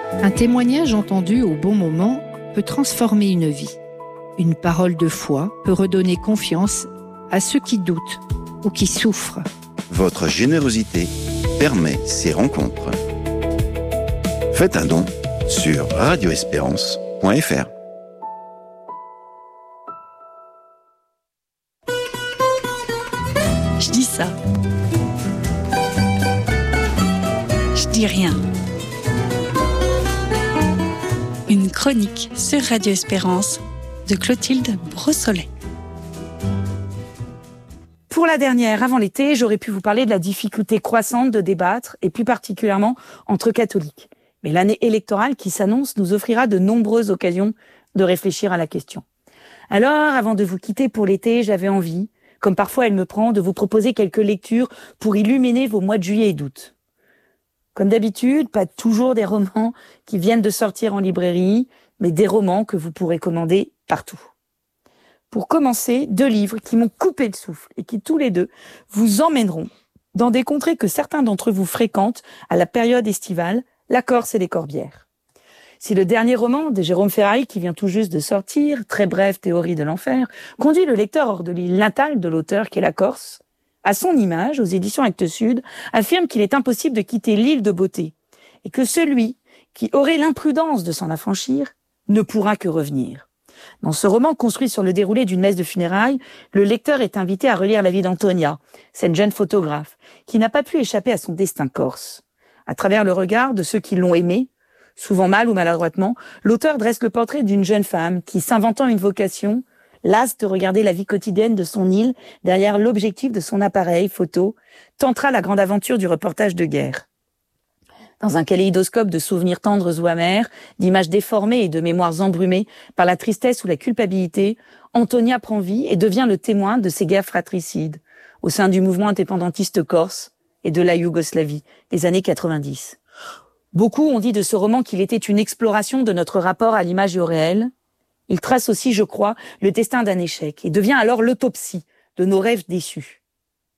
Un témoignage entendu au bon moment peut transformer une vie. Une parole de foi peut redonner confiance à ceux qui doutent ou qui souffrent. Votre générosité permet ces rencontres. Faites un don sur radioespérance.fr. Je dis ça. Je dis rien. Une chronique sur Radio Espérance de Clotilde Brossolet. Pour la dernière, avant l'été, j'aurais pu vous parler de la difficulté croissante de débattre, et plus particulièrement entre catholiques. Mais l'année électorale qui s'annonce nous offrira de nombreuses occasions de réfléchir à la question. Alors, avant de vous quitter pour l'été, j'avais envie, comme parfois elle me prend, de vous proposer quelques lectures pour illuminer vos mois de juillet et d'août. Comme d'habitude, pas toujours des romans qui viennent de sortir en librairie, mais des romans que vous pourrez commander partout. Pour commencer, 2 livres qui m'ont coupé le souffle et qui tous les deux vous emmèneront dans des contrées que certains d'entre vous fréquentent à la période estivale, la Corse et les Corbières. Si le dernier roman de Jérôme Ferrari, qui vient tout juste de sortir, Très brève théorie de l'enfer, conduit le lecteur hors de l'île natale de l'auteur qu'est la Corse, à son image, aux éditions Actes Sud, affirme qu'il est impossible de quitter l'île de beauté et que celui qui aurait l'imprudence de s'en affranchir ne pourra que revenir. Dans ce roman construit sur le déroulé d'une messe de funérailles, le lecteur est invité à relire la vie d'Antonia, cette jeune photographe, qui n'a pas pu échapper à son destin corse. À travers le regard de ceux qui l'ont aimée, souvent mal ou maladroitement, l'auteur dresse le portrait d'une jeune femme qui, s'inventant une vocation, lasse de regarder la vie quotidienne de son île derrière l'objectif de son appareil photo, tentera la grande aventure du reportage de guerre. Dans un kaléidoscope de souvenirs tendres ou amers, d'images déformées et de mémoires embrumées par la tristesse ou la culpabilité, Antonia prend vie et devient le témoin de ces guerres fratricides, au sein du mouvement indépendantiste corse et de la Yougoslavie, des années 90. Beaucoup ont dit de ce roman qu'il était une exploration de notre rapport à l'image et au réel. Il trace aussi, je crois, le destin d'un échec et devient alors l'autopsie de nos rêves déçus.